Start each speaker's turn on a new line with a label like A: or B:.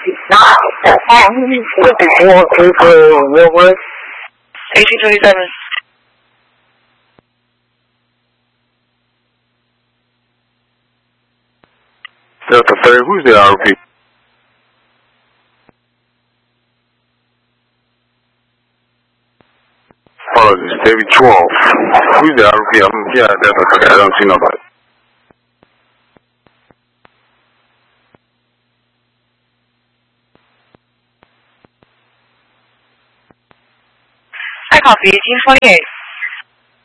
A: 1827.
B: Delta 30, who's the RP? Apologies, Davy 12. Who's the RP? I'm here at Delta 30, I don't see nobody.
A: I copy 1828.